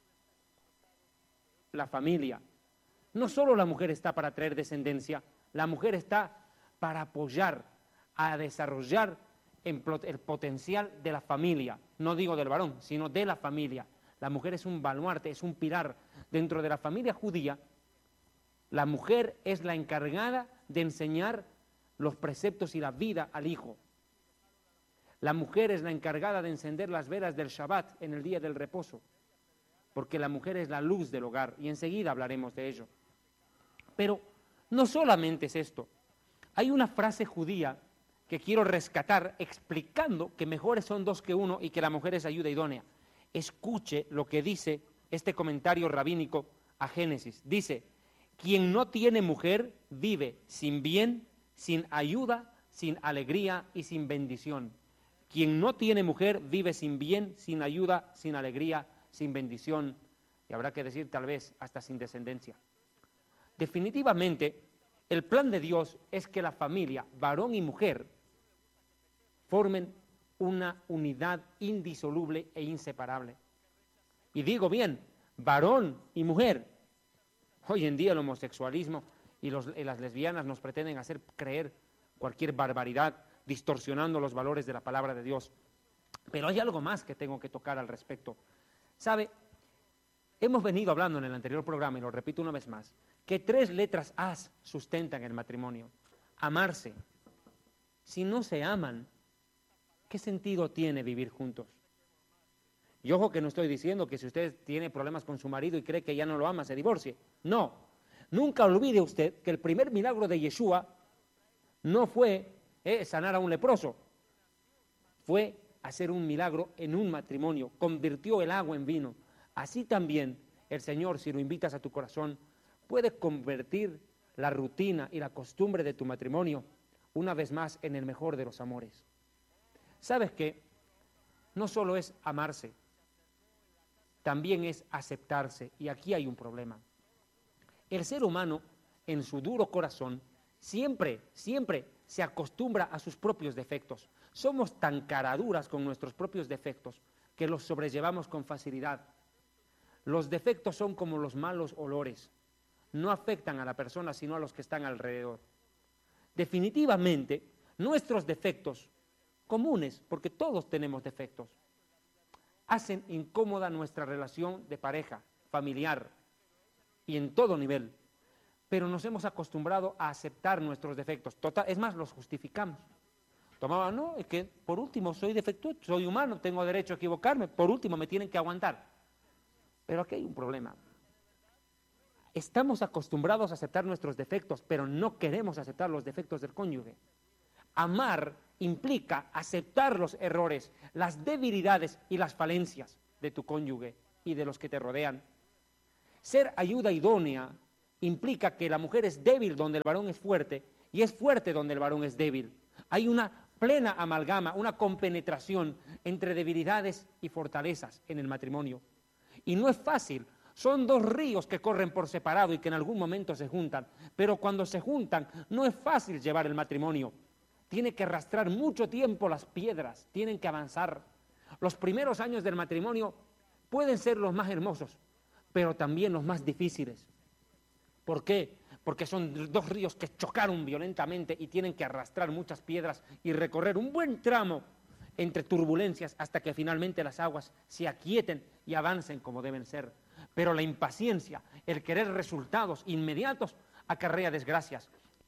la familia. No solo la mujer está para traer descendencia, la mujer está para apoyar, a desarrollar el potencial de la familia. No digo del varón, sino de la familia. La mujer es un baluarte, es un pilar. Dentro de la familia judía, la mujer es la encargada de enseñar los preceptos y la vida al hijo. La mujer es la encargada de encender las velas del Shabbat en el día del reposo, porque la mujer es la luz del hogar, y enseguida hablaremos de ello. Pero no solamente es esto. Hay una frase judía que quiero rescatar explicando que mejores son dos que uno y que la mujer es ayuda idónea. Escuche lo que dice este comentario rabínico a Génesis. Dice, quien no tiene mujer vive sin bien, sin ayuda, sin alegría y sin bendición. Quien no tiene mujer vive sin bien, sin ayuda, sin alegría, sin bendición, y habrá que decir tal vez hasta sin descendencia. Definitivamente, el plan de Dios es que la familia, varón y mujer, formen una unidad indisoluble e inseparable. Y digo bien, varón y mujer. Hoy en día el homosexualismo y, los, y las lesbianas nos pretenden hacer creer cualquier barbaridad, distorsionando los valores de la palabra de Dios. Pero hay algo más que tengo que tocar al respecto. ¿Sabe? Hemos venido hablando en el anterior programa, y lo repito una vez más, que tres letras A sustentan el matrimonio. Amarse. Si no se aman, ¿qué sentido tiene vivir juntos? Y ojo que no estoy diciendo que si usted tiene problemas con su marido y cree que ya no lo ama, se divorcie. No. Nunca olvide usted que el primer milagro de Yeshua no fue eh, sanar a un leproso. Fue hacer un milagro en un matrimonio. Convirtió el agua en vino. Así también el Señor, si lo invitas a tu corazón, puede convertir la rutina y la costumbre de tu matrimonio una vez más en el mejor de los amores. ¿Sabes qué? No solo es amarse, también es aceptarse, y aquí hay un problema. El ser humano, en su duro corazón, siempre, siempre se acostumbra a sus propios defectos. Somos tan caraduras con nuestros propios defectos que los sobrellevamos con facilidad. Los defectos son como los malos olores, no afectan a la persona sino a los que están alrededor. Definitivamente, nuestros defectos comunes, porque todos tenemos defectos, hacen incómoda nuestra relación de pareja, familiar y en todo nivel, pero nos hemos acostumbrado a aceptar nuestros defectos. Total, es más, los justificamos. Tomaba, no, es que por último soy defectuoso, soy humano, tengo derecho a equivocarme, por último me tienen que aguantar. Pero aquí hay un problema. Estamos acostumbrados a aceptar nuestros defectos, pero no queremos aceptar los defectos del cónyuge. Amar implica aceptar los errores, las debilidades y las falencias de tu cónyuge y de los que te rodean. Ser ayuda idónea implica que la mujer es débil donde el varón es fuerte y es fuerte donde el varón es débil. Hay una plena amalgama, una compenetración entre debilidades y fortalezas en el matrimonio. Y no es fácil, son dos ríos que corren por separado y que en algún momento se juntan, pero cuando se juntan no es fácil llevar el matrimonio. Tiene que arrastrar mucho tiempo las piedras, tienen que avanzar. Los primeros años del matrimonio pueden ser los más hermosos, pero también los más difíciles. ¿Por qué? Porque son dos ríos que chocaron violentamente y tienen que arrastrar muchas piedras y recorrer un buen tramo entre turbulencias hasta que finalmente las aguas se aquieten y avancen como deben ser. Pero la impaciencia, el querer resultados inmediatos, acarrea desgracias.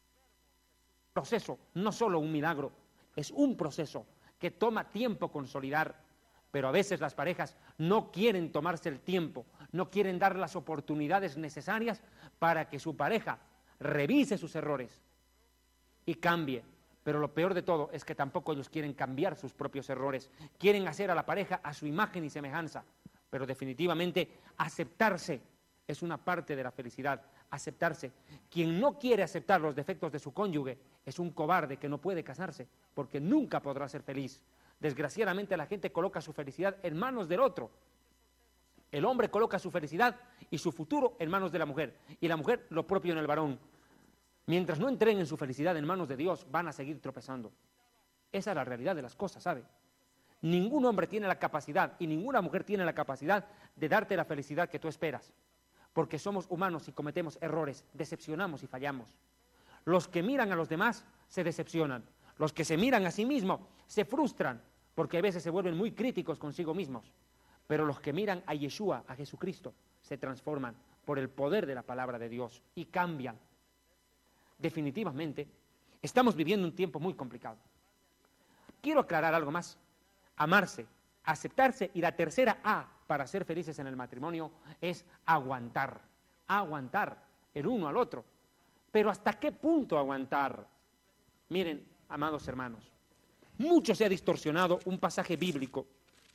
Proceso, no solo un milagro, es un proceso que toma tiempo consolidar, pero a veces las parejas no quieren tomarse el tiempo, no quieren dar las oportunidades necesarias para que su pareja revise sus errores y cambie. Pero lo peor de todo es que tampoco ellos quieren cambiar sus propios errores, quieren hacer a la pareja a su imagen y semejanza, pero definitivamente aceptarse es una parte de la felicidad. Aceptarse. Quien no quiere aceptar los defectos de su cónyuge es un cobarde que no puede casarse porque nunca podrá ser feliz. Desgraciadamente la gente coloca su felicidad en manos del otro. El hombre coloca su felicidad y su futuro en manos de la mujer y la mujer lo propio en el varón. Mientras no entreguen su felicidad en manos de Dios, van a seguir tropezando. Esa es la realidad de las cosas, ¿sabe? Ningún hombre tiene la capacidad y ninguna mujer tiene la capacidad de darte la felicidad que tú esperas. Porque somos humanos y cometemos errores, decepcionamos y fallamos. Los que miran a los demás se decepcionan. Los que se miran a sí mismos se frustran, porque a veces se vuelven muy críticos consigo mismos. Pero los que miran a Yeshua, a Jesucristo, se transforman por el poder de la palabra de Dios y cambian. Definitivamente, estamos viviendo un tiempo muy complicado. Quiero aclarar algo más. Amarse, aceptarse y la tercera A para ser felices en el matrimonio es aguantar, aguantar el uno al otro. Pero ¿hasta qué punto aguantar? Miren, amados hermanos, mucho se ha distorsionado un pasaje bíblico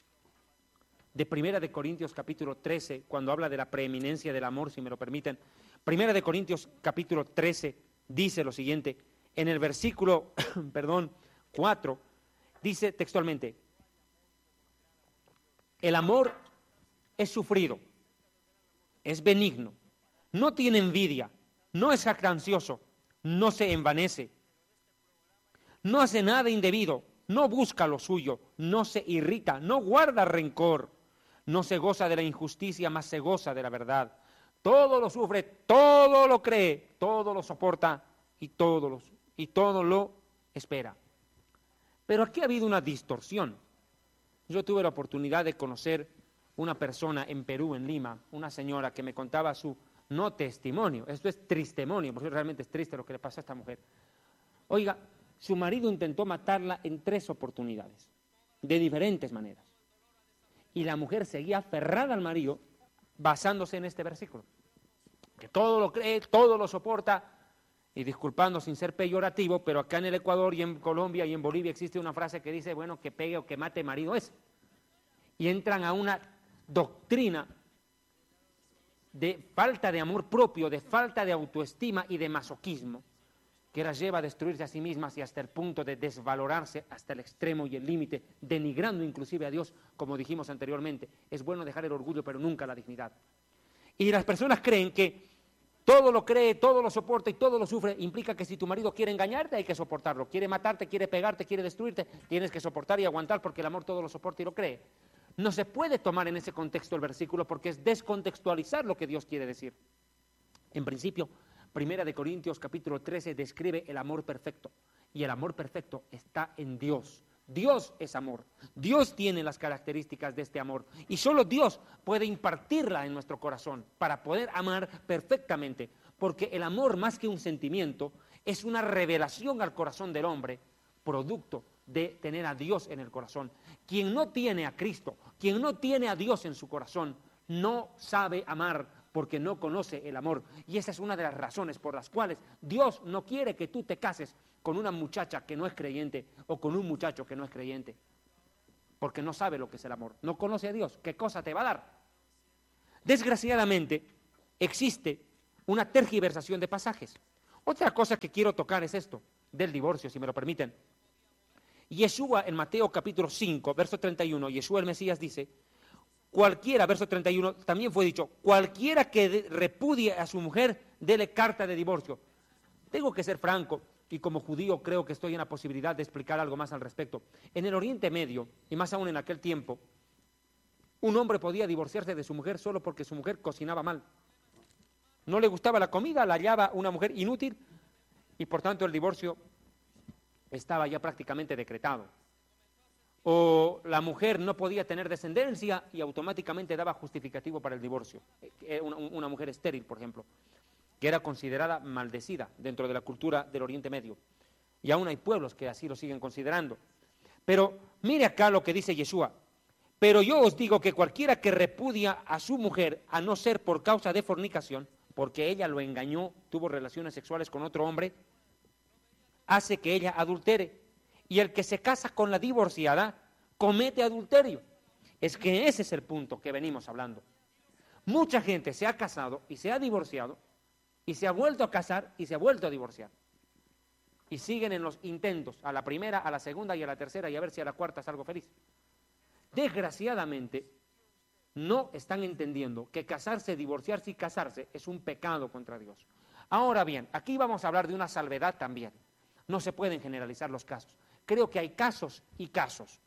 de Primera de Corintios capítulo trece, cuando habla de la preeminencia del amor, si me lo permiten. Primera de Corintios capítulo trece dice lo siguiente, en el versículo, perdón, cuatro, dice textualmente, el amor es sufrido, es benigno, no tiene envidia, no es jactancioso, no se envanece, no hace nada indebido, no busca lo suyo, no se irrita, no guarda rencor, no se goza de la injusticia, mas se goza de la verdad. Todo lo sufre, todo lo cree, todo lo soporta y todo lo, y todo lo espera. Pero aquí ha habido una distorsión. Yo tuve la oportunidad de conocer una persona en Perú, en Lima, una señora que me contaba su, no testimonio, esto es tristemonio, porque realmente es triste lo que le pasó a esta mujer. Oiga, su marido intentó matarla en tres oportunidades, de diferentes maneras. Y la mujer seguía aferrada al marido, basándose en este versículo, que todo lo cree, todo lo soporta, y disculpando sin ser peyorativo, pero acá en el Ecuador y en Colombia y en Bolivia existe una frase que dice, bueno, que pegue o que mate marido es. Y entran a una doctrina de falta de amor propio, de falta de autoestima y de masoquismo, que las lleva a destruirse a sí mismas y hasta el punto de desvalorarse hasta el extremo y el límite, denigrando inclusive a Dios, como dijimos anteriormente. Es bueno dejar el orgullo, pero nunca la dignidad. Y las personas creen que todo lo cree, todo lo soporta y todo lo sufre, implica que si tu marido quiere engañarte hay que soportarlo, quiere matarte, quiere pegarte, quiere destruirte, tienes que soportar y aguantar porque el amor todo lo soporta y lo cree. No se puede tomar en ese contexto el versículo porque es descontextualizar lo que Dios quiere decir. En principio, Primera de Corintios capítulo trece describe el amor perfecto y el amor perfecto está en Dios. Dios es amor, Dios tiene las características de este amor y solo Dios puede impartirla en nuestro corazón para poder amar perfectamente, porque el amor más que un sentimiento es una revelación al corazón del hombre, producto de tener a Dios en el corazón. Quien no tiene a Cristo, quien no tiene a Dios en su corazón, no sabe amar porque no conoce el amor. Y esa es una de las razones por las cuales Dios no quiere que tú te cases con una muchacha que no es creyente o con un muchacho que no es creyente, porque no sabe lo que es el amor, no conoce a Dios. ¿Qué cosa te va a dar? Desgraciadamente, existe una tergiversación de pasajes. Otra cosa que quiero tocar es esto, del divorcio, si me lo permiten. Yeshua en Mateo capítulo cinco, verso treinta y uno, Yeshua el Mesías dice, cualquiera, verso treinta y uno, también fue dicho, cualquiera que de, repudie a su mujer, dele carta de divorcio. Tengo que ser franco, y como judío creo que estoy en la posibilidad de explicar algo más al respecto. En el Oriente Medio, y más aún en aquel tiempo, un hombre podía divorciarse de su mujer solo porque su mujer cocinaba mal. No le gustaba la comida, la hallaba una mujer inútil, y por tanto el divorcio estaba ya prácticamente decretado. O la mujer no podía tener descendencia y automáticamente daba justificativo para el divorcio. Una, una mujer estéril, por ejemplo, que era considerada maldecida dentro de la cultura del Oriente Medio. Y aún hay pueblos que así lo siguen considerando. Pero mire acá lo que dice Yeshua. Pero yo os digo que cualquiera que repudia a su mujer, a no ser por causa de fornicación, porque ella lo engañó, tuvo relaciones sexuales con otro hombre, hace que ella adultere. Y el que se casa con la divorciada comete adulterio. Es que ese es el punto que venimos hablando. Mucha gente se ha casado y se ha divorciado, y se ha vuelto a casar y se ha vuelto a divorciar. Y siguen en los intentos, a la primera, a la segunda y a la tercera, y a ver si a la cuarta salgo feliz. Desgraciadamente, no están entendiendo que casarse, divorciarse y casarse es un pecado contra Dios. Ahora bien, aquí vamos a hablar de una salvedad también. No se pueden generalizar los casos. Creo que hay casos y casos.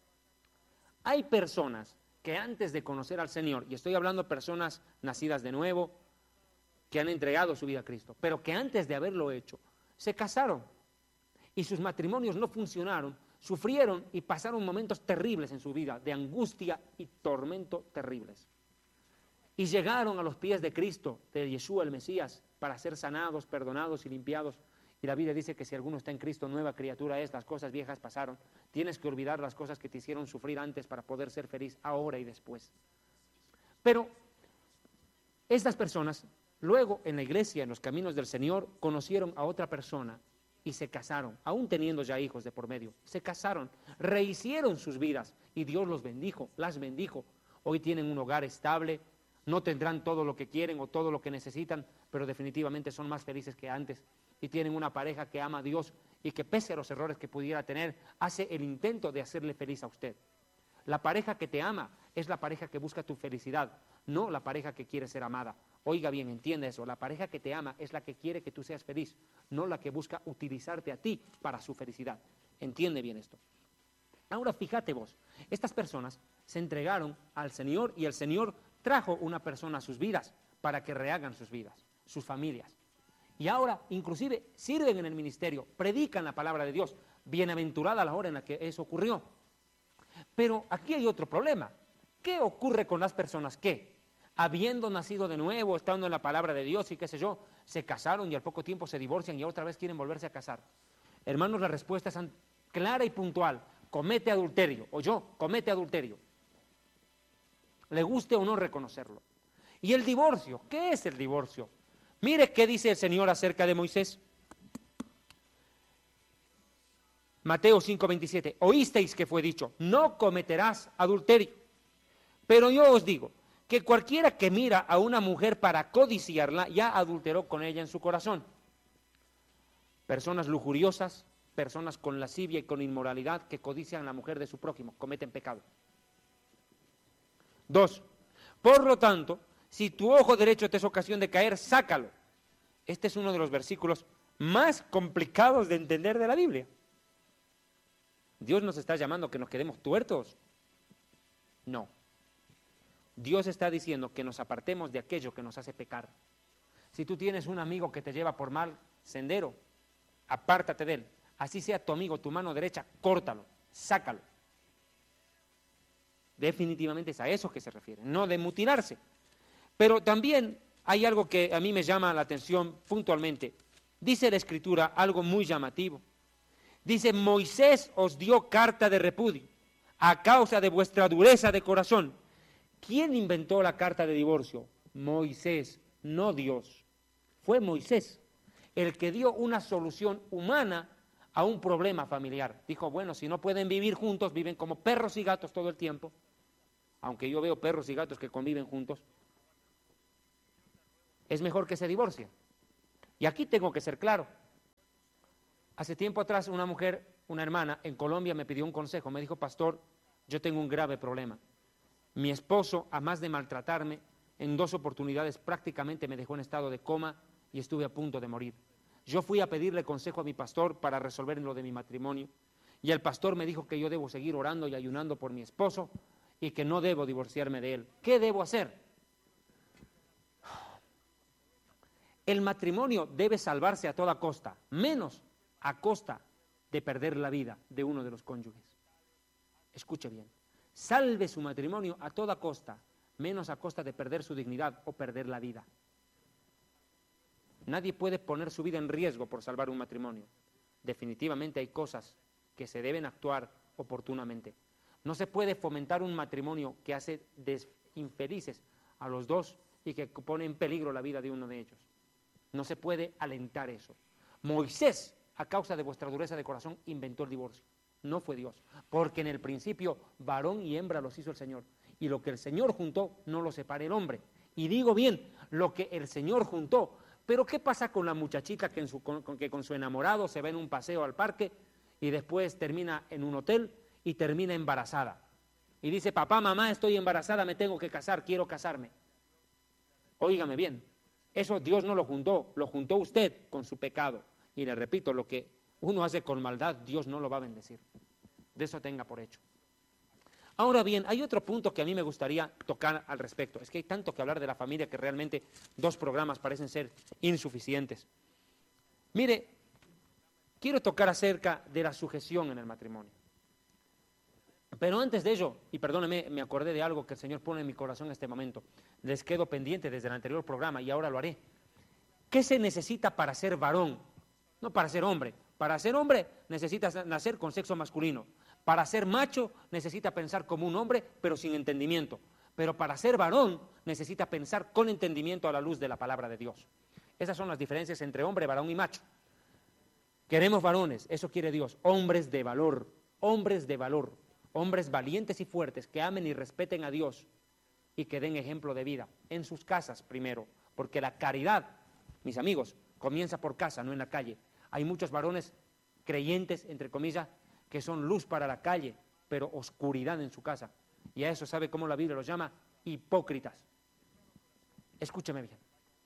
Hay personas que antes de conocer al Señor, y estoy hablando de personas nacidas de nuevo, que han entregado su vida a Cristo, pero que antes de haberlo hecho, se casaron y sus matrimonios no funcionaron, sufrieron y pasaron momentos terribles en su vida, de angustia y tormento terribles. Y llegaron a los pies de Cristo, de Yeshua el Mesías, para ser sanados, perdonados y limpiados. Y la Biblia dice que si alguno está en Cristo, nueva criatura es, las cosas viejas pasaron. Tienes que olvidar las cosas que te hicieron sufrir antes para poder ser feliz ahora y después. Pero estas personas, luego en la iglesia, en los caminos del Señor, conocieron a otra persona y se casaron, aún teniendo ya hijos de por medio. Se casaron, rehicieron sus vidas y Dios los bendijo, las bendijo. Hoy tienen un hogar estable, no tendrán todo lo que quieren o todo lo que necesitan, pero definitivamente son más felices que antes. Y tienen una pareja que ama a Dios y que pese a los errores que pudiera tener, hace el intento de hacerle feliz a usted. La pareja que te ama es la pareja que busca tu felicidad, no la pareja que quiere ser amada. Oiga bien, entiende eso, la pareja que te ama es la que quiere que tú seas feliz, no la que busca utilizarte a ti para su felicidad. Entiende bien esto. Ahora fíjate vos, estas personas se entregaron al Señor y el Señor trajo una persona a sus vidas para que rehagan sus vidas, sus familias. Y ahora inclusive sirven en el ministerio, predican la palabra de Dios. Bienaventurada la hora en la que eso ocurrió. Pero aquí hay otro problema. ¿Qué ocurre con las personas que, habiendo nacido de nuevo, estando en la palabra de Dios y qué sé yo, se casaron y al poco tiempo se divorcian y otra vez quieren volverse a casar? Hermanos, la respuesta es clara y puntual. Comete adulterio, o yo, comete adulterio. Le guste o no reconocerlo. ¿Y el divorcio? ¿Qué es el divorcio? Mire qué dice el Señor acerca de Moisés. Mateo cinco veintisiete. Oísteis que fue dicho, no cometerás adulterio. Pero yo os digo que cualquiera que mira a una mujer para codiciarla, ya adulteró con ella en su corazón. Personas lujuriosas, personas con lascivia y con inmoralidad que codician a la mujer de su prójimo, cometen pecado. Dos, por lo tanto, si tu ojo derecho te es ocasión de caer, sácalo. Este es uno de los versículos más complicados de entender de la Biblia. ¿Dios nos está llamando a que nos quedemos tuertos? No. Dios está diciendo que nos apartemos de aquello que nos hace pecar. Si tú tienes un amigo que te lleva por mal sendero, apártate de él. Así sea tu amigo, tu mano derecha, córtalo, sácalo. Definitivamente es a eso que se refiere, no de mutilarse. Pero también hay algo que a mí me llama la atención puntualmente. Dice la Escritura algo muy llamativo. Dice, Moisés os dio carta de repudio a causa de vuestra dureza de corazón. ¿Quién inventó la carta de divorcio? Moisés, no Dios. Fue Moisés el que dio una solución humana a un problema familiar. Dijo, bueno, si no pueden vivir juntos, viven como perros y gatos todo el tiempo, aunque yo veo perros y gatos que conviven juntos, es mejor que se divorcien. Y aquí tengo que ser claro. Hace tiempo atrás una mujer, una hermana en Colombia me pidió un consejo, me dijo, pastor, yo tengo un grave problema. Mi esposo, a más de maltratarme, en dos oportunidades prácticamente me dejó en estado de coma y estuve a punto de morir. Yo fui a pedirle consejo a mi pastor para resolver lo de mi matrimonio y el pastor me dijo que yo debo seguir orando y ayunando por mi esposo y que no debo divorciarme de él. ¿Qué debo hacer? El matrimonio debe salvarse a toda costa, menos a costa de perder la vida de uno de los cónyuges. Escuche bien, salve su matrimonio a toda costa, menos a costa de perder su dignidad o perder la vida. Nadie puede poner su vida en riesgo por salvar un matrimonio. Definitivamente hay cosas que se deben actuar oportunamente. No se puede fomentar un matrimonio que hace infelices a los dos y que pone en peligro la vida de uno de ellos. No se puede alentar eso. Moisés, a causa de vuestra dureza de corazón, inventó el divorcio. No fue Dios, porque en el principio varón y hembra los hizo el Señor. Y lo que el Señor juntó, no lo separe el hombre. Y digo bien, lo que el Señor juntó. Pero ¿qué pasa con la muchachita que, en su, con, con, que con su enamorado se va en un paseo al parque y después termina en un hotel y termina embarazada? Y dice, papá, mamá, estoy embarazada, me tengo que casar, quiero casarme. Óigame bien, eso Dios no lo juntó, lo juntó usted con su pecado. Y le repito, lo que uno hace con maldad, Dios no lo va a bendecir. De eso tenga por hecho. Ahora bien, hay otro punto que a mí me gustaría tocar al respecto. Es que hay tanto que hablar de la familia que realmente dos programas parecen ser insuficientes. Mire, quiero tocar acerca de la sujeción en el matrimonio. Pero antes de ello, y perdóneme, me acordé de algo que el Señor pone en mi corazón en este momento. Les quedo pendiente desde el anterior programa y ahora lo haré. ¿Qué se necesita para ser varón? No para ser hombre. Para ser hombre necesitas nacer con sexo masculino. Para ser macho necesita pensar como un hombre, pero sin entendimiento. Pero para ser varón necesita pensar con entendimiento a la luz de la palabra de Dios. Esas son las diferencias entre hombre, varón y macho. Queremos varones, eso quiere Dios, hombres de valor, hombres de valor, hombres valientes y fuertes que amen y respeten a Dios y que den ejemplo de vida en sus casas primero, porque la caridad, mis amigos, comienza por casa, no en la calle. Hay muchos varones creyentes, entre comillas, que son luz para la calle, pero oscuridad en su casa. Y a eso, ¿sabe cómo la Biblia los llama? Hipócritas. Escúcheme bien.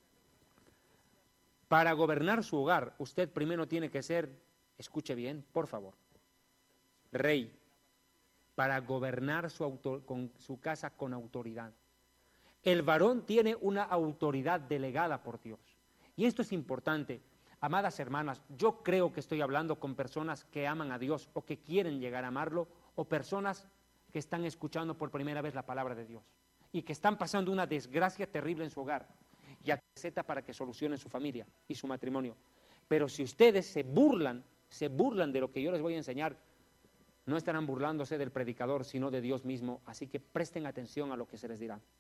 Para gobernar su hogar, usted primero tiene que ser, escuche bien, por favor, rey. Para gobernar su, autor, con, su casa con autoridad. El varón tiene una autoridad delegada por Dios. Y esto es importante. Amadas hermanas, yo creo que estoy hablando con personas que aman a Dios o que quieren llegar a amarlo, o personas que están escuchando por primera vez la palabra de Dios y que están pasando una desgracia terrible en su hogar y a receta para que solucionen su familia y su matrimonio. Pero si ustedes se burlan, se burlan de lo que yo les voy a enseñar, no estarán burlándose del predicador, sino de Dios mismo, así que presten atención a lo que se les dirá.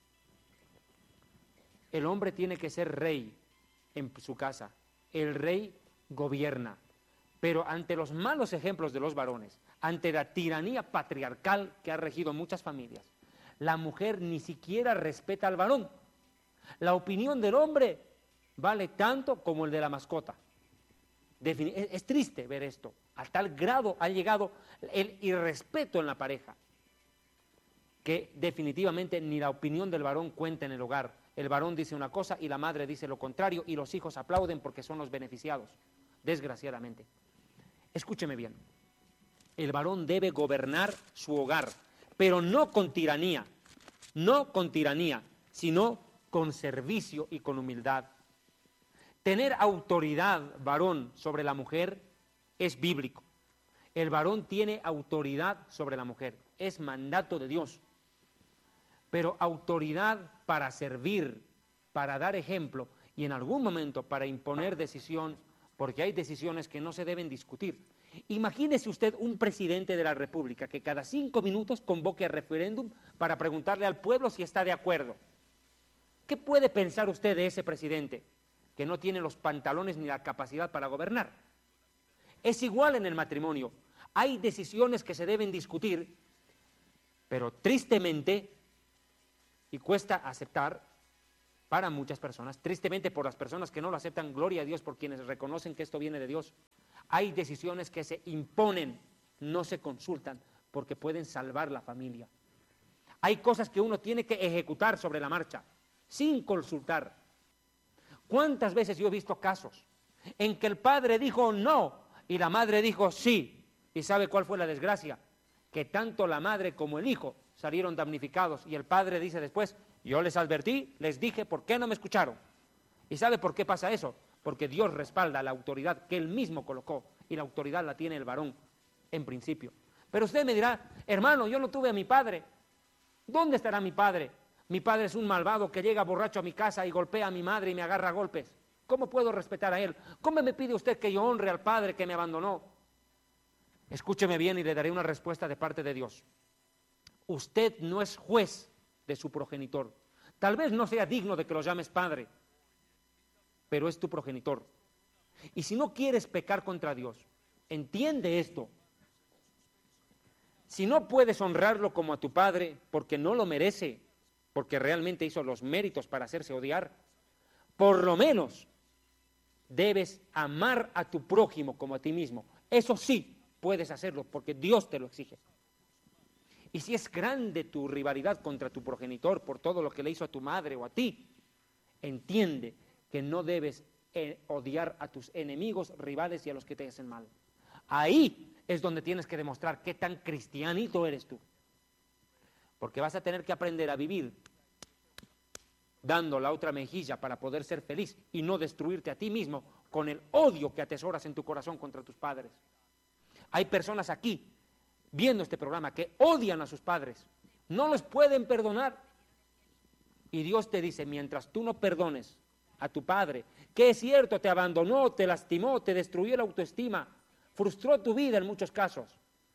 El hombre tiene que ser rey en su casa. El rey gobierna, pero ante los malos ejemplos de los varones, ante la tiranía patriarcal que ha regido muchas familias, la mujer ni siquiera respeta al varón. La opinión del hombre vale tanto como el de la mascota. Es triste ver esto. A tal grado ha llegado el irrespeto en la pareja, que definitivamente ni la opinión del varón cuenta en el hogar. El varón dice una cosa y la madre dice lo contrario y los hijos aplauden porque son los beneficiados, desgraciadamente. Escúcheme bien, el varón debe gobernar su hogar, pero no con tiranía, no con tiranía, sino con servicio y con humildad. Tener autoridad, varón, sobre la mujer es bíblico. El varón tiene autoridad sobre la mujer, es mandato de Dios. Pero autoridad para servir, para dar ejemplo y en algún momento para imponer decisión, porque hay decisiones que no se deben discutir. Imagínese usted un presidente de la República que cada cinco minutos convoque a referéndum para preguntarle al pueblo si está de acuerdo. ¿Qué puede pensar usted de ese presidente que no tiene los pantalones ni la capacidad para gobernar? Es igual en el matrimonio. Hay decisiones que se deben discutir, pero tristemente, y cuesta aceptar para muchas personas, tristemente por las personas que no lo aceptan, gloria a Dios por quienes reconocen que esto viene de Dios, hay decisiones que se imponen, no se consultan, porque pueden salvar la familia. Hay cosas que uno tiene que ejecutar sobre la marcha, sin consultar. ¿Cuántas veces yo he visto casos en que el padre dijo no y la madre dijo sí? ¿Y sabe cuál fue la desgracia? Que tanto la madre como el hijo salieron damnificados y el padre dice después, yo les advertí, les dije, ¿por qué no me escucharon? ¿Y sabe por qué pasa eso? Porque Dios respalda la autoridad que Él mismo colocó y la autoridad la tiene el varón en principio. Pero usted me dirá, hermano, yo no tuve a mi padre. ¿Dónde estará mi padre? Mi padre es un malvado que llega borracho a mi casa y golpea a mi madre y me agarra a golpes. ¿Cómo puedo respetar a él? ¿Cómo me pide usted que yo honre al padre que me abandonó? Escúcheme bien y le daré una respuesta de parte de Dios. Usted no es juez de su progenitor. Tal vez no sea digno de que lo llames padre, pero es tu progenitor. Y si no quieres pecar contra Dios, entiende esto. Si no puedes honrarlo como a tu padre porque no lo merece, porque realmente hizo los méritos para hacerse odiar, por lo menos debes amar a tu prójimo como a ti mismo. Eso sí puedes hacerlo porque Dios te lo exige. Y si es grande tu rivalidad contra tu progenitor por todo lo que le hizo a tu madre o a ti, entiende que no debes eh, odiar a tus enemigos, rivales y a los que te hacen mal. Ahí es donde tienes que demostrar qué tan cristianito eres tú. Porque vas a tener que aprender a vivir dando la otra mejilla para poder ser feliz y no destruirte a ti mismo con el odio que atesoras en tu corazón contra tus padres. Hay personas aquí viendo este programa que odian a sus padres, no los pueden perdonar. Y Dios te dice, mientras tú no perdones a tu padre, que es cierto, te abandonó, te lastimó, te destruyó la autoestima, frustró tu vida en muchos casos,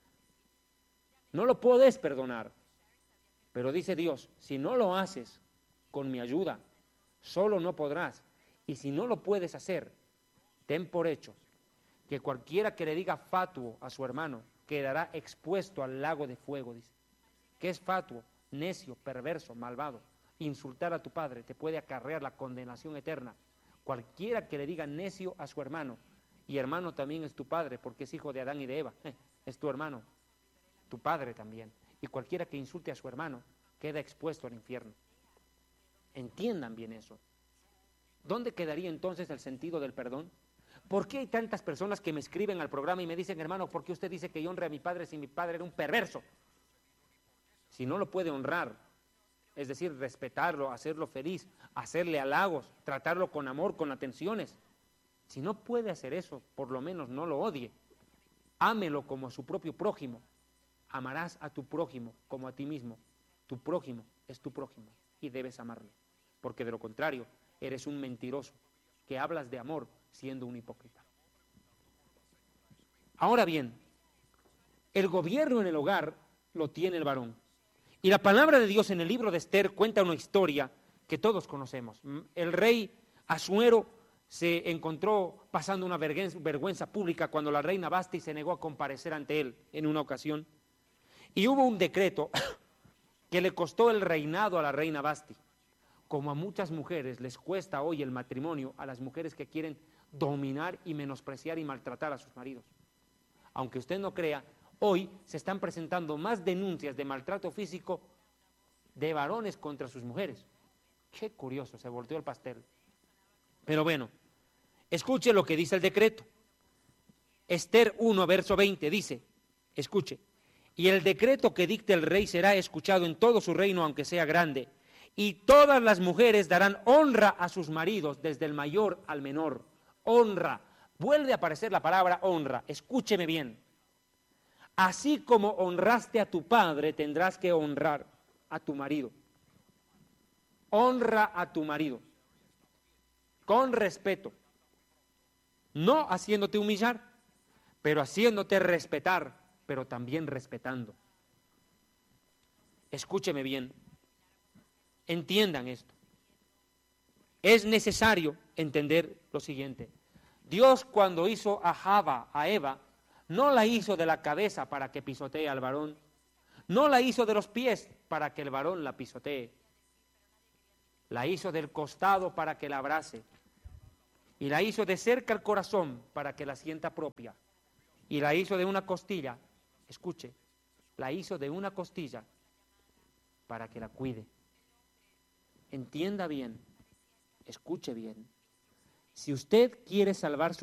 no lo puedes perdonar. Pero dice Dios, si no lo haces con mi ayuda, solo no podrás. Y si no lo puedes hacer, ten por hecho que cualquiera que le diga fatuo a su hermano quedará expuesto al lago de fuego, dice. ¿Qué es fatuo? Necio, perverso, malvado. Insultar a tu padre te puede acarrear la condenación eterna. Cualquiera que le diga necio a su hermano, y hermano también es tu padre porque es hijo de Adán y de Eva, eh, es tu hermano, tu padre también. Y cualquiera que insulte a su hermano queda expuesto al infierno. Entiendan bien eso. ¿Dónde quedaría entonces el sentido del perdón? ¿Por qué hay tantas personas que me escriben al programa y me dicen, hermano, ¿por qué usted dice que yo honre a mi padre si mi padre era un perverso? Si no lo puede honrar, es decir, respetarlo, hacerlo feliz, hacerle halagos, tratarlo con amor, con atenciones. Si no puede hacer eso, por lo menos no lo odie. Ámelo como a su propio prójimo. Amarás a tu prójimo como a ti mismo. Tu prójimo es tu prójimo y debes amarlo, porque de lo contrario eres un mentiroso que hablas de amor siendo un hipócrita. Ahora bien, el gobierno en el hogar lo tiene el varón. Y la palabra de Dios en el libro de Esther cuenta una historia que todos conocemos. El rey Asuero se encontró pasando una vergüenza pública cuando la reina Vasti se negó a comparecer ante él en una ocasión. Y hubo un decreto que le costó el reinado a la reina Vasti. Como a muchas mujeres les cuesta hoy el matrimonio, a las mujeres que quieren dominar y menospreciar y maltratar a sus maridos. Aunque usted no crea, hoy se están presentando más denuncias de maltrato físico de varones contra sus mujeres. Qué curioso, se volteó el pastel. Pero bueno, escuche lo que dice el decreto. Esther uno, verso veinte, dice, escuche, y el decreto que dicte el rey será escuchado en todo su reino, aunque sea grande, y todas las mujeres darán honra a sus maridos, desde el mayor al menor. Honra. Vuelve a aparecer la palabra honra. Escúcheme bien. Así como honraste a tu padre, tendrás que honrar a tu marido. Honra a tu marido. Con respeto. No haciéndote humillar, pero haciéndote respetar, pero también respetando. Escúcheme bien. Entiendan esto. es necesario entender lo siguiente. Dios, cuando hizo a Java, a Eva, no la hizo de la cabeza para que pisotee al varón, no la hizo de los pies para que el varón la pisotee, la hizo del costado para que la abrace, y la hizo de cerca al corazón para que la sienta propia, y la hizo de una costilla, escuche, la hizo de una costilla para que la cuide. Entienda bien, escuche bien. Si usted quiere salvar su